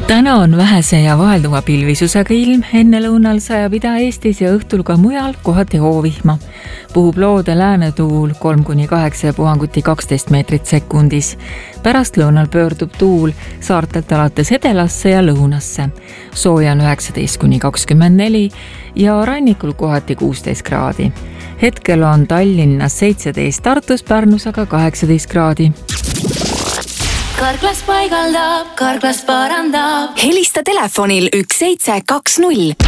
Täna on vähese ja vahelduva pilvisusega ilm, enne lõunal sajab Ida-Eestis ja õhtul ka mujal kohati hoovihma. Puhub loode läänetuul 3-8 ja puhanguti 12 meetrit sekundis. Pärast lõunal pöördub tuul saartelt alates edelasse ja lõunasse. Sooja on 19-24 ja rannikul kohati 16 kraadi. Hetkel on Tallinnas 17, Tartus, Pärnus aga 18 kraadi. Karklas paigaldab, Karklas parandab. Helista telefonil 1720.